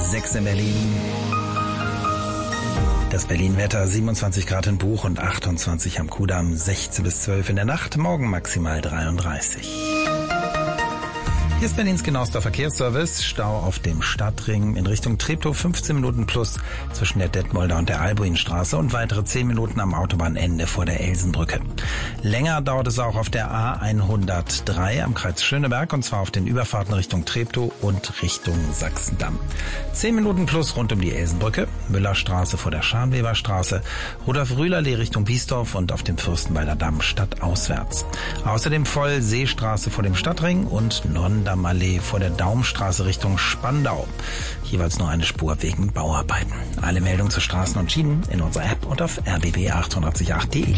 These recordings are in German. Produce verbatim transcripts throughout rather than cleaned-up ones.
sechs in Berlin. Das Berlin-Wetter, siebenundzwanzig Grad in Buch und achtundzwanzig am Kudamm, sechzehn bis zwölf in der Nacht, morgen maximal dreiunddreißig. Hier ist Berlins genauester Verkehrsservice. Stau auf dem Stadtring in Richtung Treptow, fünfzehn Minuten plus zwischen der Detmolder und der Albuinstraße und weitere zehn Minuten am Autobahnende vor der Elsenbrücke. Länger dauert es auch auf der A hundertdrei am Kreuz Schöneberg und zwar auf den Überfahrten Richtung Treptow und Richtung Sachsendamm. zehn Minuten plus rund um die Elsenbrücke, Müllerstraße vor der Scharnweberstraße, Rudolf-Rühlerlee Richtung Biesdorf und auf dem Fürstenwalder Damm stadtauswärts. Außerdem voll Seestraße vor dem Stadtring und Norden Allee vor der Daumstraße Richtung Spandau. Jeweils nur eine Spur wegen Bauarbeiten. Alle Meldungen zu Straßen und Schienen in unserer App und auf r b b achtundachtzig punkt acht punkt de.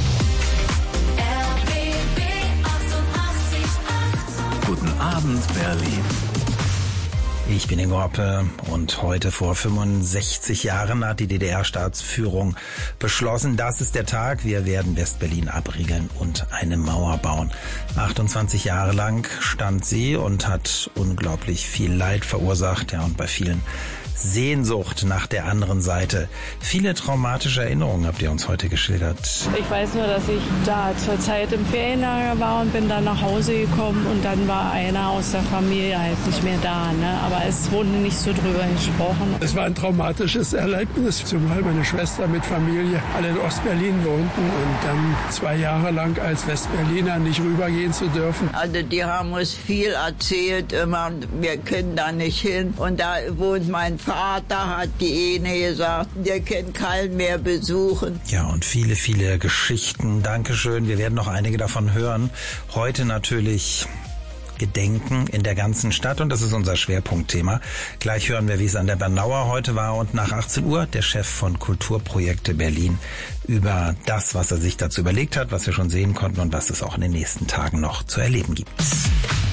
Guten Abend, Berlin. Ich bin Ingo Hoppe und heute vor fünfundsechzig Jahren hat die D D R-Staatsführung beschlossen, das ist der Tag, wir werden Westberlin abriegeln und eine Mauer bauen. achtundzwanzig Jahre lang stand sie und hat unglaublich viel Leid verursacht, ja, und bei vielen Sehnsucht nach der anderen Seite. Viele traumatische Erinnerungen habt ihr uns heute geschildert. Ich weiß nur, dass ich da zur Zeit im Ferienlager war und bin dann nach Hause gekommen und dann war einer aus der Familie halt nicht mehr da, ne? Aber es wurde nicht so drüber gesprochen. Es war ein traumatisches Erlebnis, zumal meine Schwester mit Familie alle in Ostberlin wohnten und dann zwei Jahre lang als Westberliner nicht rübergehen zu dürfen. Also die haben uns viel erzählt immer, wir können da nicht hin und da wohnt mein Vater, hat die Ene gesagt, wir können keinen mehr besuchen. Ja, und viele, viele Geschichten. Dankeschön. Wir werden noch einige davon hören. Heute natürlich Gedenken in der ganzen Stadt und das ist unser Schwerpunktthema. Gleich hören wir, wie es an der Bernauer heute war und nach achtzehn Uhr der Chef von Kulturprojekte Berlin über das, was er sich dazu überlegt hat, was wir schon sehen konnten und was es auch in den nächsten Tagen noch zu erleben gibt.